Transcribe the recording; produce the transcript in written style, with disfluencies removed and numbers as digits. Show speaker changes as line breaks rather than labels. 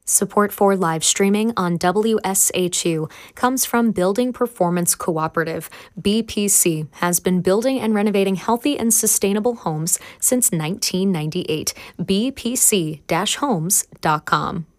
Support for live streaming on WSHU comes from Building Performance Cooperative. BPC has been building and renovating healthy and sustainable homes since 1998. bpc-homes.com.